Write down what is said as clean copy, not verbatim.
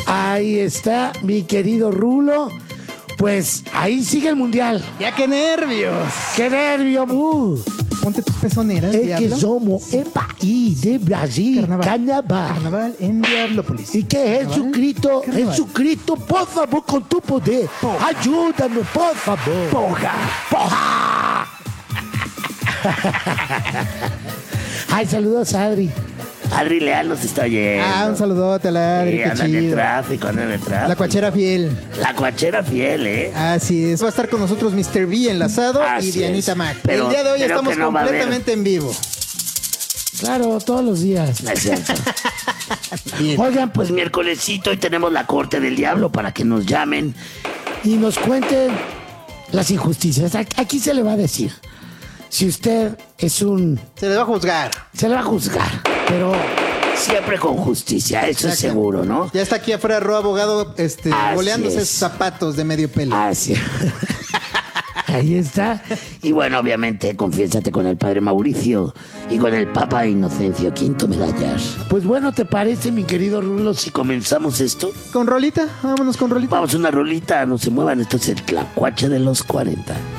Ahí está, mi querido Rulo. Pues ahí sigue el mundial. ¡Ya qué nervios! ¡Qué nervio! Ponte tus pezoneras, Es Diablo. que somos el país de Brasil, carnaval. Carnaval en Diablópolis. ¿Y qué es Carnaval, Jesucristo? carnaval. Jesucristo, por favor, con tu poder, ayúdanos, por favor. ¡Poja! ¡Poja! Ay, saludos a Adri. Adri Leal nos está oyendo. Un saludote a la Adri, Sí, qué anda en el chido. tráfico, anda en el tráfico. La cuachera fiel. La cuachera fiel, ¿eh? Así es. Va a estar con nosotros Mr. B enlazado Así y Dianita es. Mac. Pero el día de hoy creo estamos que no va a haber. completamente en vivo. Claro, todos los días. No es cierto. Bien. Oigan, pues miércolesito y tenemos la corte del diablo para que nos llamen. Y nos cuenten las injusticias. Aquí se le va a decir. Si usted es un... Se le va a juzgar. Se le va a juzgar, pero... Siempre con justicia, eso es Exacto. seguro, ¿no? Ya está aquí afuera Ro Abogado boleándose es. esos zapatos de medio pelo. Así. Ahí está. Y bueno, obviamente, confiésate con el padre Mauricio y con el Papa Inocencio V Medallas. Pues bueno, ¿te parece, mi querido Rulo? Si comenzamos esto, ¿Con rolita? Vámonos con rolita. vamos a una rolita, no se muevan, esto es el Tlacuache de los 40.